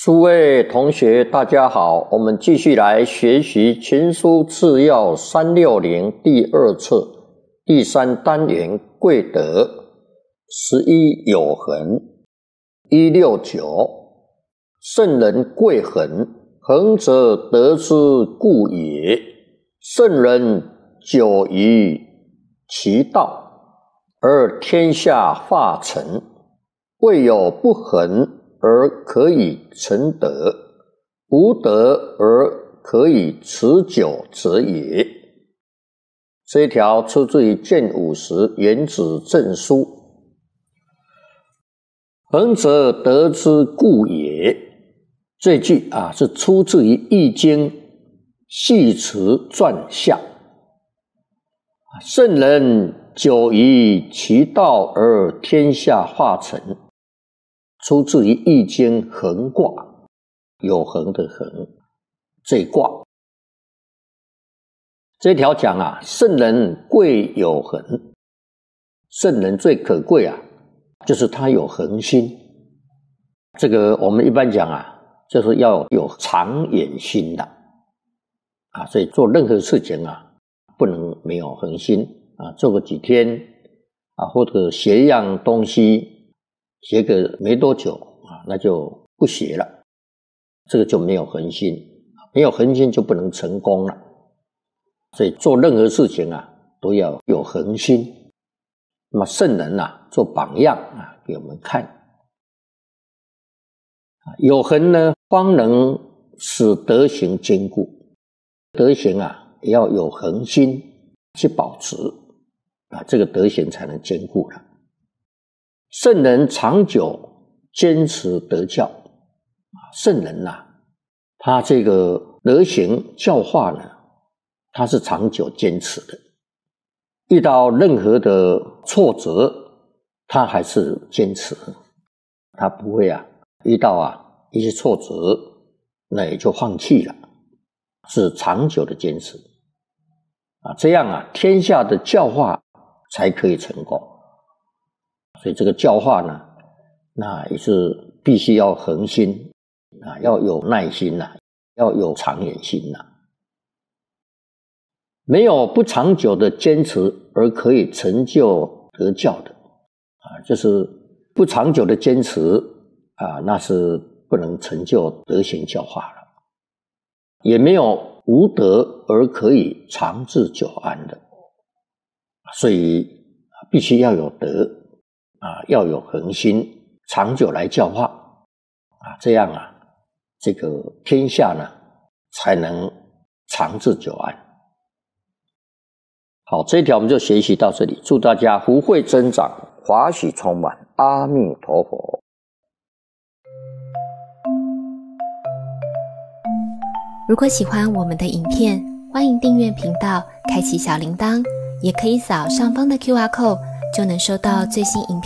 诸位同学大家好，我们继续来学习群书治要360第二册第3单元贵德11有恒。169圣人贵恒，恒者德之故也。圣人久于其道，而天下化成，未有不恒而可以成德，无德而可以持久者也。这一条出自于建50原子证书。恒者德之故也，这句是出自于易经系辞传下。圣人久于其道而天下化成，出自于易经恒卦，有恒的恒，这一卦。这条讲圣人贵有恒，圣人最可贵就是他有恒心。这个我们一般讲就是要有长远心的所以做任何事情不能没有恒心做个几天或者学一样东西，学个没多久那就不学了，这个就没有恒心，没有恒心就不能成功了。所以做任何事情都要有恒心。那么圣人做榜样给我们看。有恒呢，方能使德行坚固。德行也要有恒心去保持这个德行才能坚固了。圣人长久坚持德教，圣人他这个德行教化呢，他是长久坚持的。遇到任何的挫折，他还是坚持，他不会遇到一些挫折，那也就放弃了，是长久的坚持这样天下的教化才可以成功。所以这个教化呢，那也是必须要恒心要有耐心要有长远心没有不长久的坚持而可以成就德教的就是不长久的坚持那是不能成就德行教化了。也没有无德而可以长治久安的。所以必须要有德要有恒心，长久来教化这样这个天下呢才能长治久安。好，这一条我们就学习到这里，祝大家福慧增长，华喜充满，阿弥陀佛。 如果喜欢我们的影片，欢迎订阅频道，开启小铃铛，也可以扫上方的 QR code，就能收到最新影片